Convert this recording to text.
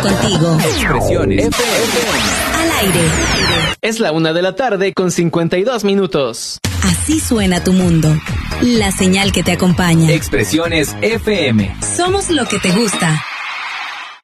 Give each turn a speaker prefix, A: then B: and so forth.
A: contigo.
B: Expresiones FM.
A: Al aire.
C: Es la 1:00 con 52 minutos.
A: Así suena tu mundo. La señal que te acompaña.
B: Expresiones FM.
A: Somos lo que te gusta.